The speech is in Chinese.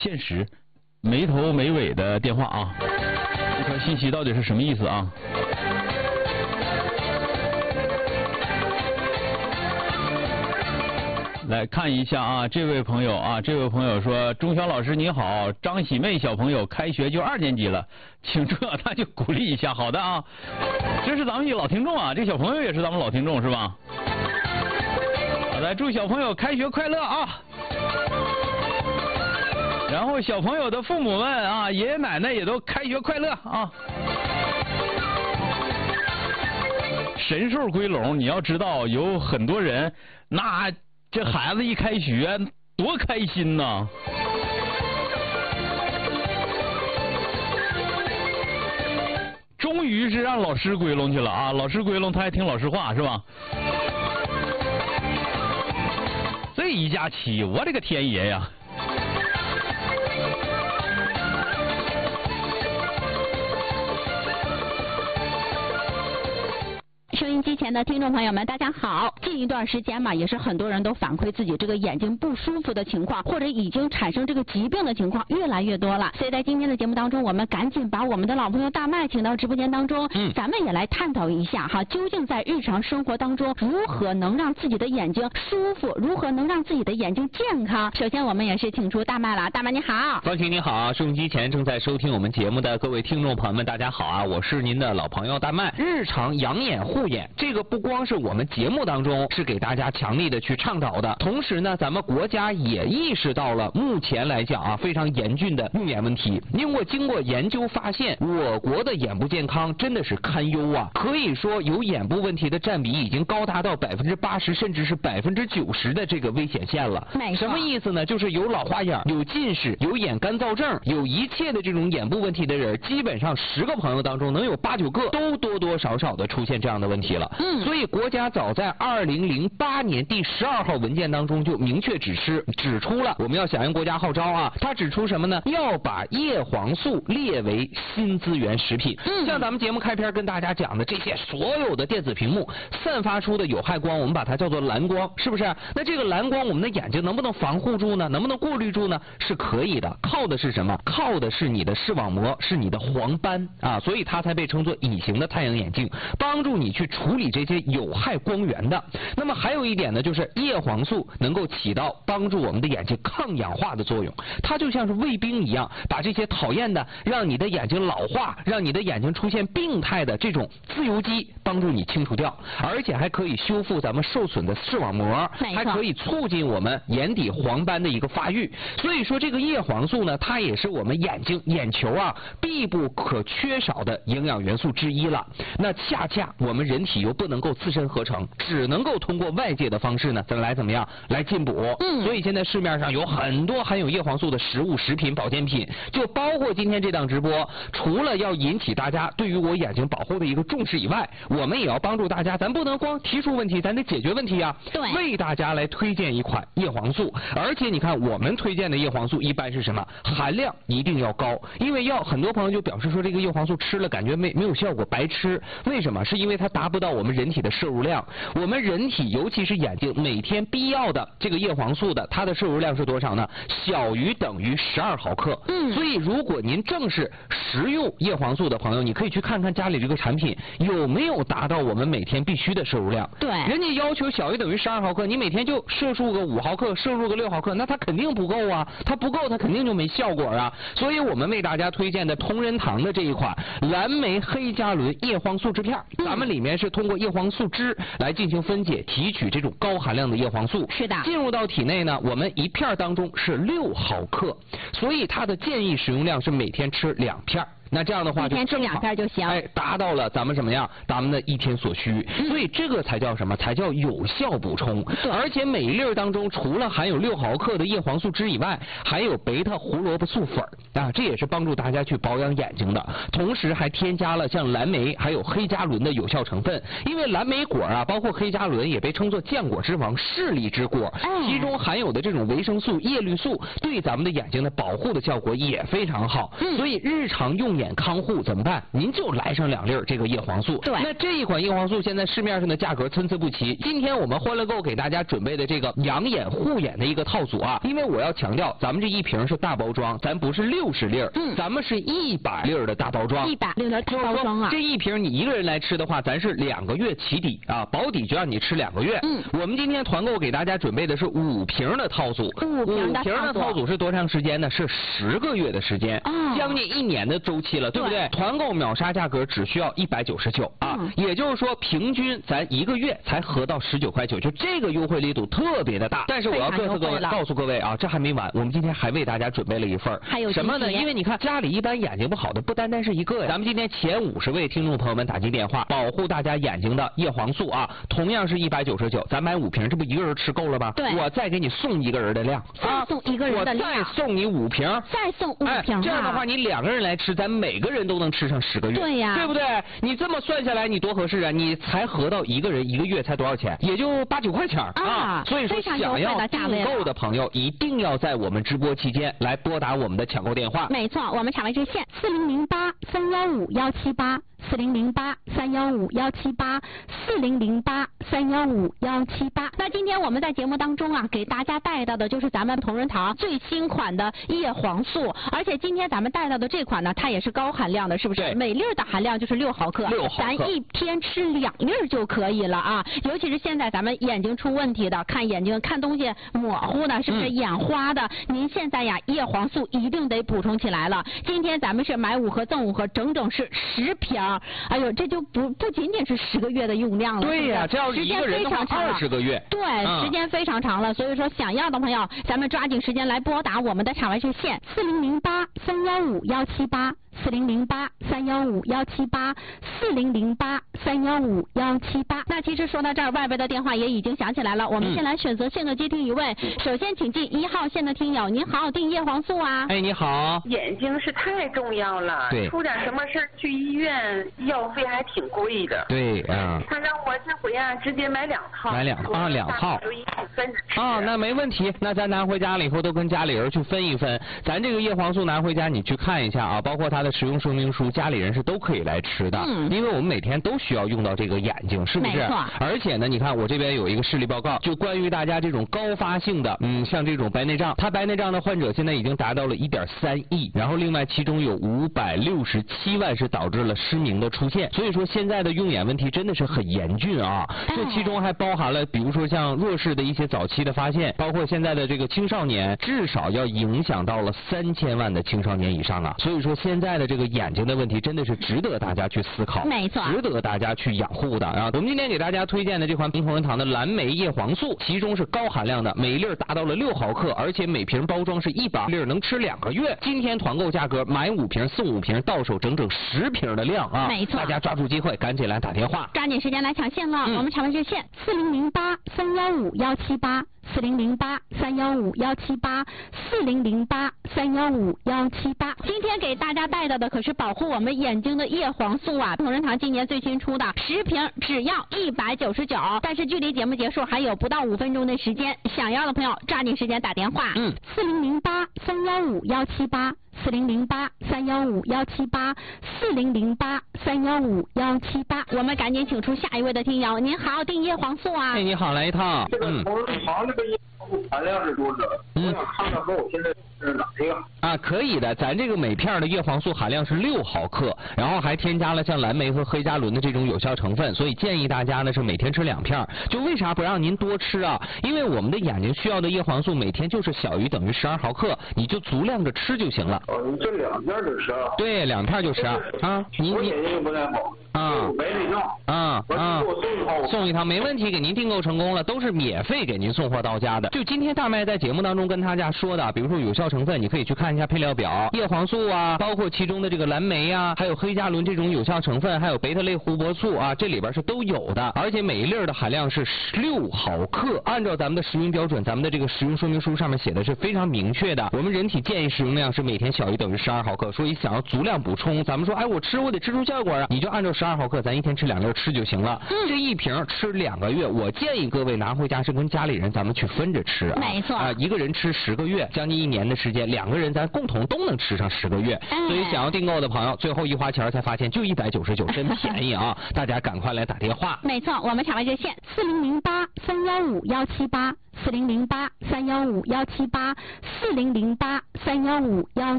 现实、没头没尾的电话啊！这条信息到底是什么意思啊？来看一下啊，这位朋友说：钟晓老师你好，张喜妹小朋友开学就2年级了，请这他就鼓励一下。好的啊，这是咱们一老听众啊，这小朋友也是咱们老听众是吧？好的，祝小朋友开学快乐啊！然后小朋友的父母们啊，爷爷奶奶也都开学快乐啊！神兽归笼，你要知道有很多人，那这孩子一开学多开心呐！终于是让老师归笼去了啊！老师归笼，他还听老师话是吧？这一假期，我的个天爷呀！ 收音机前的听众朋友们，大家好。近一段时间嘛，也是很多人都反馈自己这个眼睛不舒服的情况，或者已经产生这个疾病的情况越来越多了。所以在今天的节目当中，我们赶紧把我们的老朋友大麦请到直播间当中，咱们也来探讨一下哈，究竟在日常生活当中如何能让自己的眼睛舒服，如何能让自己的眼睛健康。首先我们也是请出大麦了，大麦你好。 方晴你好啊，收音机前正在收听我们节目的各位听众朋友们，大家好啊，我是您的老朋友大麦。日常养眼护眼，这个不光是我们节目当中是给大家强力的去倡导的，同时呢，咱们国家也意识到了目前来讲啊非常严峻的用眼问题。因为经过研究发现，我国的眼部健康真的是堪忧啊，可以说有眼部问题的占比已经高达到80%甚至是90%的这个危险线了。什么意思呢？就是有老花眼、有近视、有眼干燥症、有一切的这种眼部问题的人，基本上10个朋友当中能有8、9个都多多少少的出现这样的问题了。所以国家早在2008年第12号文件当中就明确指出了我们要响应国家号召啊，他指出什么呢？要把叶黄素列为新资源食品。像咱们节目开篇跟大家讲的这些所有的电子屏幕散发出的有害光，我们把它叫做蓝光，是不是？那这个蓝光我们的眼睛能不能防护住呢？能不能过滤住呢？是可以的，靠的是什么？靠的是你的视网膜，是你的黄斑啊，所以它才被称作隐形的太阳眼镜，帮助你去处理这些有害光源的。那么还有一点呢，就是叶黄素能够起到帮助我们的眼睛抗氧化的作用，它就像是卫兵一样，把这些讨厌的让你的眼睛老化、让你的眼睛出现病态的这种自由基帮助你清除掉，而且还可以修复咱们受损的视网膜，还可以促进我们眼底黄斑的一个发育。所以说这个叶黄素呢，它也是我们眼球啊必不可缺少的营养元素之一了。那恰恰我们人体又不能够自身合成，只能够通过外界的方式呢怎么样来进补。所以现在市面上有很多含有叶黄素的食物、食品、保健品，就包括今天这档直播，除了要引起大家对于我眼睛保护的一个重视以外，我们也要帮助大家，咱不能光提出问题，咱得解决问题啊。对，为大家来推荐一款叶黄素，而且你看我们推荐的叶黄素一般是什么？含量一定要高，因为很多朋友就表示说这个叶黄素吃了感觉没有效果，白吃。为什么？是因为它达不到我们人体的摄入量。我们人体尤其是眼睛每天必要的这个叶黄素的它的摄入量是多少呢？小于等于12毫克。所以如果您正是食用叶黄素的朋友，你可以去看看家里这个产品有没有达到我们每天必须的摄入量。对，人家要求小于等于12毫克，你每天就摄入个5毫克，摄入个6毫克，那它肯定不够啊，它不够它肯定就没效果啊。所以我们为大家推荐的同仁堂的这一款蓝莓黑加仑叶黄素制片，咱们里面是通过叶黄素汁来进行分解提取这种高含量的叶黄素，是的，进入到体内呢，我们一片当中是6毫克，所以它的建议使用量是每天吃2片。那这样的话就正好，就行，达到了咱们什么样？咱们的一天所需。所以这个才叫什么？才叫有效补充。而且每一粒当中除了含有6毫克的叶黄素汁以外，还有贝塔胡萝卜素粉啊，这也是帮助大家去保养眼睛的。同时还添加了像蓝莓还有黑加仑的有效成分。因为蓝莓果啊，包括黑加仑也被称作浆果之王、视力之果，其中含有的这种维生素、叶绿素对咱们的眼睛的保护的效果也非常好。所以日常用眼康护怎么办？您就来上2粒这个叶黄素。 对。 那这一款叶黄素现在市面上的价格参差不齐。今天我们欢乐购给大家准备的这个养眼护眼的一个套组啊，因为我要强调，咱们这一瓶是大包装，咱不是60粒，咱们是100粒的大包装。 100粒的大包装啊。 这一瓶你一个人来吃的话，咱是2个月起底啊，保底就让你吃2个月。我们今天团购给大家准备的是5瓶的套组。5瓶的套组是多长时间呢？是10个月的时间，将近1年的周期了，对不对？团购秒杀价格只需要199啊，也就是说平均咱1个月才合到19块9，就这个优惠力度特别的大。但是我要告诉各位啊，这还没完，我们今天还为大家准备了一份还有什么呢？因为你看家里一般眼睛不好的不单单是一个呀，咱们今天前50位听众朋友们打进电话，保护大家眼睛的叶黄素啊，同样是199，咱买5瓶，这不一个人吃够了吗？ 对， 我再给你送一个人的量， 再送一个人的量， 我再送你5瓶， 再送5瓶， 这样的话你2个人来吃，咱每个人都能吃上10个月， 对呀， 对不对？你这么算下来，你多合适啊！你才合到一个人1个月才多少钱？也就8、9块钱啊！所以说，想要订购的朋友一定要在我们直播期间来拨打我们的抢购电话。 没错，我们抢位热线4008-315-178，4008-315-178，4008-315-178。那今天我们在节目当中啊，给大家带到的就是咱们同仁堂最新款的叶黄素，而且今天咱们带到的这款呢，它也是高含量的，是不是？每粒的含量就是6毫克，咱一天吃2粒就可以了啊！尤其是现在咱们眼睛出问题的，看眼睛看东西模糊的，是不是眼花的？您现在呀，叶黄素一定得补充起来了。今天咱们是买5盒赠5盒，整整是10瓶。哎呦，这就不仅仅是10个月的用量了。 对呀，这要是一个人的话20个月。 对，时间非常长了。所以说，想要的朋友，咱们抓紧时间来拨打我们的场外热线4008-315-178，4008-315-178，4008-315-178。那其实说到这儿，外边的电话也已经响起来了。我们先来选择性的接听一位。首先，请进1号线的听友，您好，订叶黄素啊。 哎，你好。 眼睛是太重要了， 对， 出点什么事去医院，药费还挺贵的。 对啊。 他让我这回啊，直接买2套。 买2套。 就一起分着吃。 那没问题。那咱拿回家了以后，都跟家里人去分一分。咱这个叶黄素拿回家，你去看一下啊，包括它的使用说明书，家里人是都可以来吃的。因为我们每天都需要用到这个眼睛，是不是？ 没错。 而且呢，你看我这边有一个视力报告，就关于大家这种高发性的，像这种白内障，它白内障的患者现在已经达到了1.3亿，然后另外其中有567万是导致了失明的出现，所以说现在的用眼问题真的是很严峻啊。这其中还包含了，比如说像弱视的一些早期的发现，包括现在的这个青少年，至少要影响到了3000万的青少年以上啊。所以说现在的这个眼睛的问题真的是值得大家去思考， 没错， 值得大家去养护的啊。我们今天给大家推荐的这款同仁堂的蓝莓叶黄素，其中是高含量的，每粒达到了6毫克，而且每瓶包装是100粒，能吃2个月。今天团购价格买5瓶送5瓶，到手整整10瓶的量啊！ 没错， 大家抓住机会，赶紧来打电话， 抓紧时间来抢线了。我们场外热线4008-315-178，4008-315-178，4008-315-178。今天给大家带到的可是保护我们眼睛的叶黄素啊！同仁堂今年最新出的10瓶只要199，但是距离节目结束还有不到5分钟的时间，想要的朋友抓紧时间打电话。4008-315-178，4008-315-178，4008-315-178。我们赶紧请出下一位的听友，您好，订叶黄素啊。 哎，你好，来一套。 这个同仁堂这个叶黄素含量是多少？我想看看和我现在是哪一个？ 可以的，咱这个每片的叶黄素含量是6毫克，然后还添加了像蓝莓和黑加仑的这种有效成分，所以建议大家呢是每天吃2片。就为啥不让您多吃啊？因为我们的眼睛需要的叶黄素每天就是小于等于12毫克，你就足量的吃就行了。 你这2片就12？ 对，2片就12啊。 我眼睛不太好。白内障。送一套没问题，给您订购成功了，都是免费给您送货到家的。就今天大麦在节目当中跟大家说的，比如说有效成分，你可以去看一下配料表，叶黄素啊，包括其中的这个蓝莓啊，还有黑加仑这种有效成分，还有贝塔类胡萝卜素啊，这里边是都有的，而且每一粒的含量是6毫克，按照咱们的食用标准，咱们的这个食用说明书上面写的是非常明确的，我们人体建议使用量是每天小于等于12毫克，所以想要足量补充，咱们说我得吃出效果啊，你就按照12毫克了，咱一天吃2粒吃就行了。这一瓶吃2个月，我建议各位拿回家是跟家里人咱们去分着吃啊。 没错。 一个人吃10个月，将近1年的时间，2个人咱共同都能吃上10个月。所以想要订购的朋友，最后一花钱才发现就199，真便宜啊！大家赶快来打电话。 没错，我们场外热线4008-315-178，4008-315-178，4008-315-178。